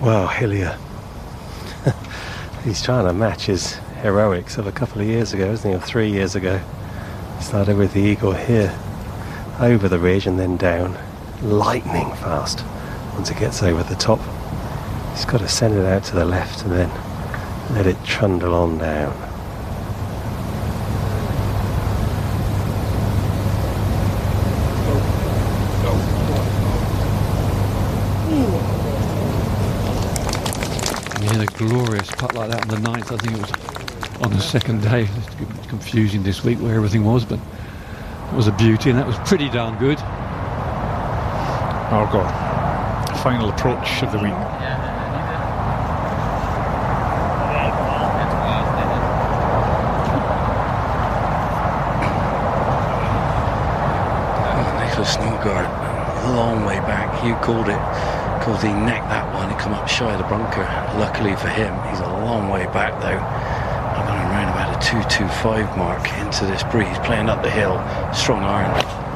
Well, Hillier, he's trying to match his heroics of a couple of years ago, isn't he, or 3 years ago. Started with the eagle here, over the ridge and then down, lightning fast once it gets over the top. He's got to send it out to the left and then let it trundle on down. A glorious putt like that on the 9th. I think it was on the second day. It's confusing this week where everything was, but it was a beauty and that was pretty darn good. Oh God, final approach of the week. Nicholas Norgard, a long way back. You called it. Because he necked that one, he come up shy of the bunker. Luckily for him, he's a long way back though. I'm going around about a 225 mark into this breeze, playing up the hill, strong iron.